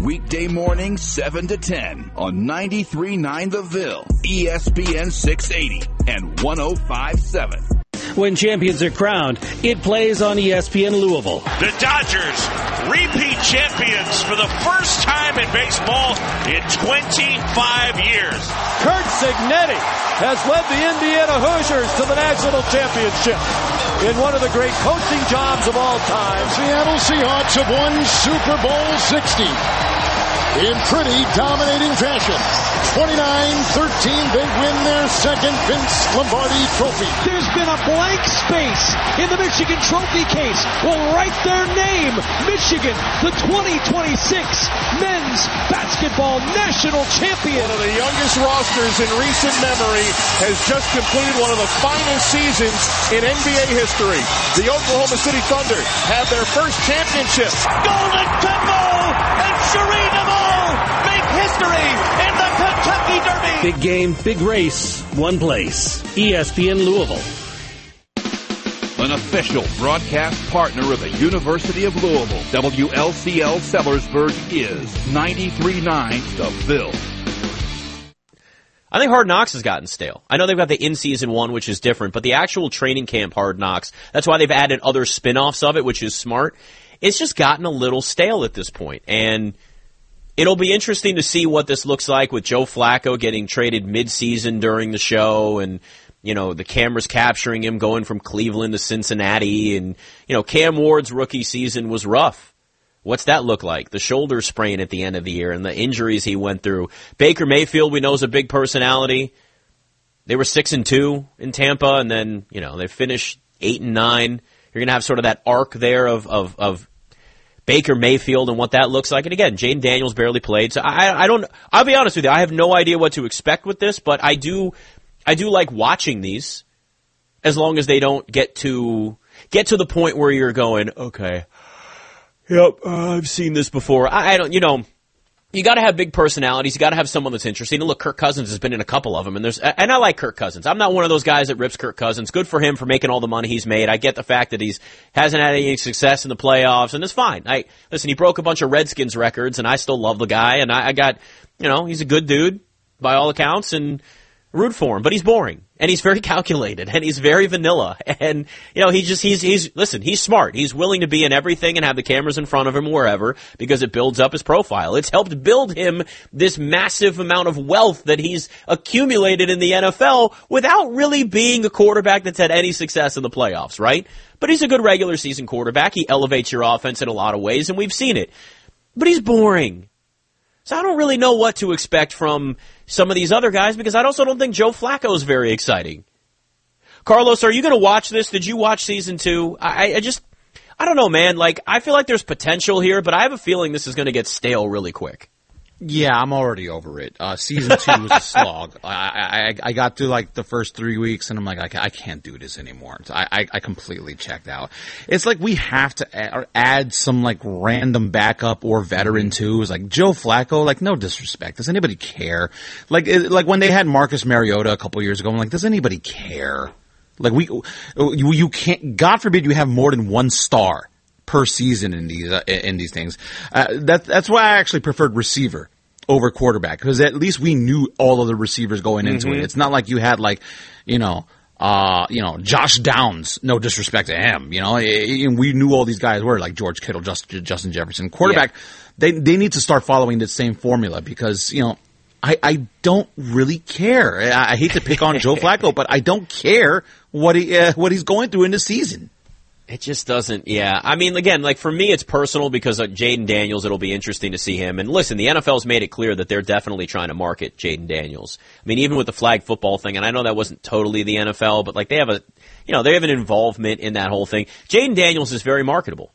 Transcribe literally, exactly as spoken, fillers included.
Weekday morning, seven to ten on ninety-three point nine The Ville, E S P N six eighty, and one oh five point seven. When champions are crowned, it plays on E S P N Louisville. The Dodgers, repeat champions for the first time in baseball in twenty-five years. Curt Cignetti has led the Indiana Hoosiers to the national championship in one of the great coaching jobs of all time. Seattle Seahawks have won Super Bowl sixty in pretty dominating fashion. twenty-nine thirteen, they win their second Vince Lombardi trophy. There's been a blank space in the Michigan Trophy case. We'll write their name. Michigan, the twenty twenty-six men's basketball national champion. One of the youngest rosters in recent memory has just completed one of the finest seasons in N B A history. The Oklahoma City Thunder have their first championship. Golden Temple and Shereen Amal make history in the Kentucky Derby. Big game, big race, one place. E S P N Louisville. An official broadcast partner of the University of Louisville, W L C L Sellersburg is ninety-three point nine The Ville. I think Hard Knocks has gotten stale. I know they've got the in-season one, which is different, but the actual training camp Hard Knocks, that's why they've added other spin-offs of it, which is smart. It's just gotten a little stale at this point, and it'll be interesting to see what this looks like with Joe Flacco getting traded mid-season during the show, and you know, the cameras capturing him going from Cleveland to Cincinnati, and you know, Cam Ward's rookie season was rough. What's that look like? The shoulder sprain at the end of the year and the injuries he went through. Baker Mayfield, we know, is a big personality. They were six and two in Tampa, and then you know they finished eight and nine. You're gonna have sort of that arc there of of, of Baker Mayfield and what that looks like. And again, Jaden Daniels barely played, so I I don't. I'll be honest with you, I have no idea what to expect with this, but I do I do like watching these, as long as they don't get to get to the point where you're going, okay. Yep, uh, I've seen this before. I, I don't, you know, you got to have big personalities. You got to have someone that's interesting. And look, Kirk Cousins has been in a couple of them, and there's, and I like Kirk Cousins. I'm not one of those guys that rips Kirk Cousins. Good for him for making all the money he's made. I get the fact that he's hasn't had any success in the playoffs, and it's fine. I listen. He broke a bunch of Redskins records, and I still love the guy. And I, I got, you know, he's a good dude by all accounts, and root for him. But he's boring. And he's very calculated, and he's very vanilla, and you know he just he's he's listen he's smart. He's willing to be in everything and have the cameras in front of him wherever because it builds up his profile. It's helped build him this massive amount of wealth that he's accumulated in the N F L without really being a quarterback that's had any success in the playoffs, right? But he's a good regular season quarterback. He elevates your offense in a lot of ways, and we've seen it. But he's boring. So I don't really know what to expect from some of these other guys because I also don't think Joe Flacco is very exciting. Carlos, are you going to watch this? Did you watch season two? I, I just, I don't know, man. Like, I feel like there's potential here, but I have a feeling this is going to get stale really quick. Yeah, I'm already over it. Uh, season two was a slog. I, I I got through like the first three weeks, and I'm like, I, I can't do this anymore. So I, I I completely checked out. It's like we have to add, add some like random backup or veteran too. It's like Joe Flacco. Like, no disrespect. Does anybody care? Like it, like when they had Marcus Mariota a couple years ago, I'm like, does anybody care? Like we you, you can't. God forbid you have more than one star per season in these uh, in these things. Uh, that that's why I actually preferred receiver over quarterback, because at least we knew all of the receivers going into mm-hmm. it. It's not like you had like, you know, uh, you know, Josh Downs. No disrespect to him, you know, and we knew all these guys were like George Kittle, Justin, Justin Jefferson. Quarterback, yeah. they they need to start following the same formula because you know. I, I don't really care. I, I hate to pick on Joe Flacco, but I don't care what he uh, what he's going through in the season. It just doesn't, yeah. I mean, again, like for me, it's personal because uh, Jaden Daniels, it'll be interesting to see him. And listen, the N F L's made it clear that they're definitely trying to market Jaden Daniels. I mean, even with the flag football thing, and I know that wasn't totally the N F L, but like they have a, you know, they have an involvement in that whole thing. Jaden Daniels is very marketable.